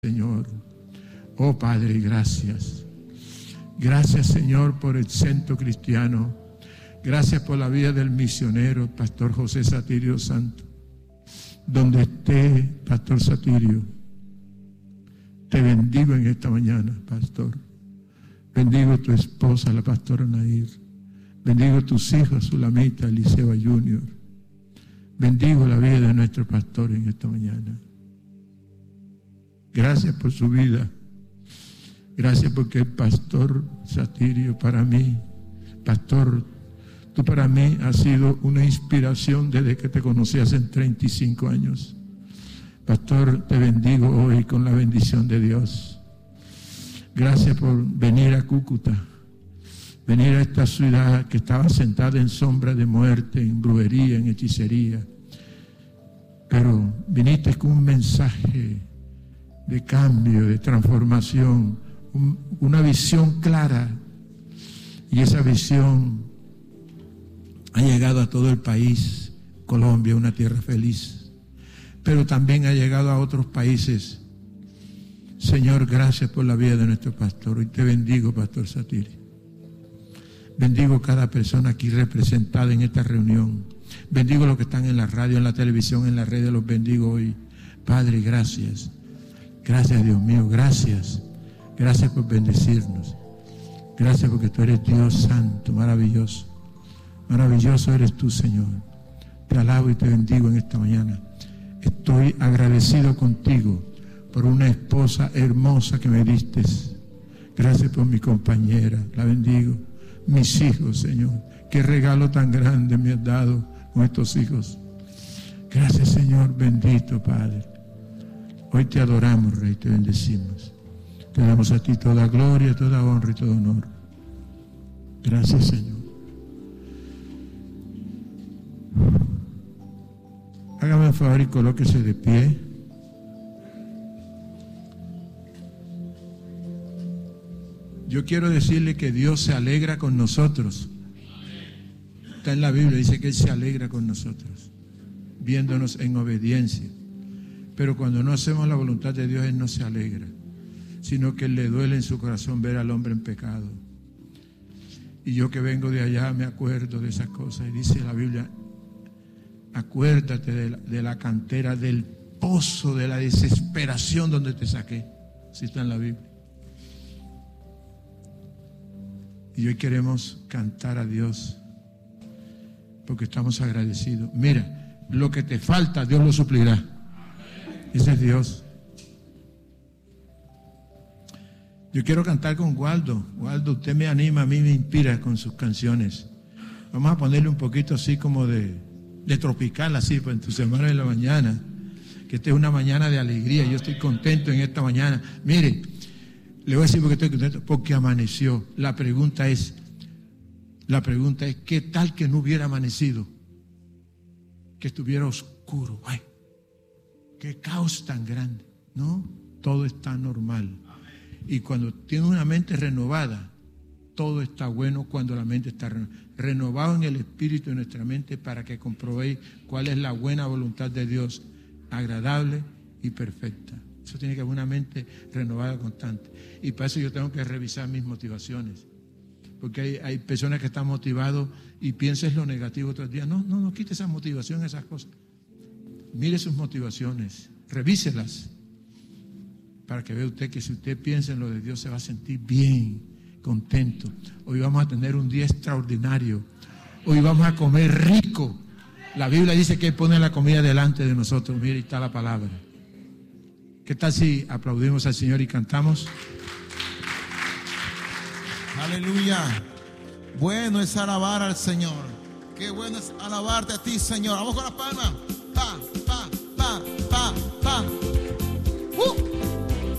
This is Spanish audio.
Señor. Oh Padre, gracias. Gracias, Señor, por el Centro Cristiano. Gracias por la vida del misionero, Pastor José Satirio Santo. Donde esté, Pastor Satirio, te bendigo en esta mañana, Pastor. Bendigo a tu esposa, la pastora Nair. Bendigo a tus hijos, Sulamita, Eliseba Junior. Bendigo la vida de nuestro pastor en esta mañana. Gracias por su vida. Gracias porque el Pastor Satirio para mí, Pastor, tú para mí has sido una inspiración desde que te conocí hace 35 años. Pastor, te bendigo hoy con la bendición de Dios. Gracias por venir a Cúcuta, venir a esta ciudad que estaba sentada en sombra de muerte, en brujería, en hechicería. Pero viniste con un mensaje de cambio, de transformación, una visión clara. Y esa visión ha llegado a todo el país. Colombia, una tierra feliz, pero también ha llegado a otros países. Señor, gracias por la vida de nuestro pastor. Hoy te bendigo, Pastor Satirio. Bendigo cada persona aquí representada en esta reunión. Bendigo a los que están en la radio, en la televisión, en las redes. Los bendigo hoy. Padre, gracias. Gracias, Dios mío, gracias. Gracias por bendecirnos. Gracias porque tú eres Dios santo, maravilloso. Maravilloso eres tú, Señor. Te alabo y te bendigo en esta mañana. Estoy agradecido contigo por una esposa hermosa que me diste. Gracias por mi compañera, la bendigo. Mis hijos, Señor. Qué regalo tan grande me has dado con estos hijos. Gracias, Señor, bendito Padre. Hoy te adoramos, Rey, te bendecimos. Te damos a ti toda gloria, toda honra y todo honor. Gracias, Señor. Hágame el favor y colóquese de pie. Yo quiero decirle que Dios se alegra con nosotros. Está en la Biblia, dice que Él se alegra con nosotros, viéndonos en obediencia. Pero cuando no hacemos la voluntad de Dios, Él no se alegra, sino que le duele en su corazón ver al hombre en pecado. Y yo que vengo de allá me acuerdo de esas cosas. Y dice la Biblia, acuérdate de la cantera, del pozo, de la desesperación donde te saqué. Así está en la Biblia. Y hoy queremos cantar a Dios porque estamos agradecidos. Mira, lo que te falta, Dios lo suplirá. Ese es Dios. Yo quiero cantar con Waldo. Waldo, usted me anima, a mí me inspira con sus canciones. Vamos a ponerle un poquito así como de tropical, así, pues, en tu semana de la mañana. Que esta es una mañana de alegría. Yo estoy contento en esta mañana. Mire, le voy a decir porque estoy contento, porque amaneció. La pregunta es, ¿qué tal que no hubiera amanecido? Que estuviera oscuro. Ay, qué caos tan grande. No, todo está normal. Y cuando tienes una mente renovada, todo está bueno cuando la mente está renovada en el espíritu de nuestra mente para que comprobéis cuál es la buena voluntad de Dios, agradable y perfecta. Eso tiene que haber una mente renovada constante. Y para eso yo tengo que revisar mis motivaciones. Porque hay personas que están motivados y piensan lo negativo todo el día. No quite esa motivación, esas cosas. Mire sus motivaciones, revíselas. Para que vea usted que si usted piensa en lo de Dios se va a sentir bien, contento. Hoy vamos a tener un día extraordinario. Hoy vamos a comer rico. La Biblia dice que Él pone la comida delante de nosotros. Mire, ahí está la palabra. ¿Qué tal si aplaudimos al Señor y cantamos? Aleluya. Bueno es alabar al Señor. Qué bueno es alabarte a ti, Señor. Vamos con las palmas. Pa, pa.